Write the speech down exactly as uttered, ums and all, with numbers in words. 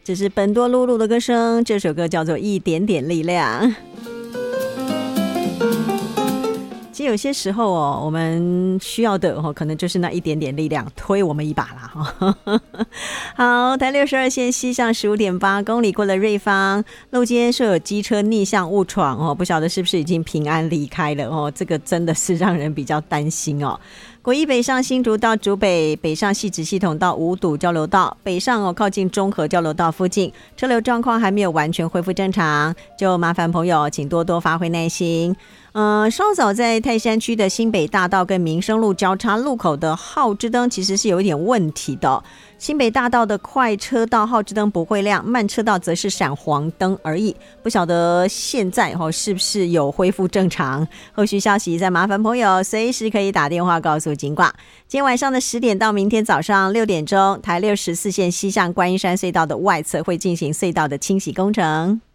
这是本多露露的歌声，这首歌叫做《一点点力量》。其实有些时候哦，我们需要的哦，可能就是那一点点力量，推我们一把啦。好，台六十二线西向十五点八公里过了瑞芳路肩说有机车逆向误闯哦，不晓得是不是已经平安离开了哦，这个真的是让人比较担心哦。国一北上新竹到竹北，北上汐止系统到五堵交流道，北上哦靠近中和交流道附近，车流状况还没有完全恢复正常，就麻烦朋友请多多发挥耐心。呃，稍早在泰山区的新北大道跟民生路交叉路口的号志灯其实是有一点问题的、哦、新北大道的快车道号志灯不会亮，慢车道则是闪黄灯而已，不晓得现在、哦、是不是有恢复正常，后续消息再麻烦朋友随时可以打电话告诉警广。今天晚上的十点到明天早上六点钟，台六十四线西向观音山隧道的外侧会进行隧道的清洗工程。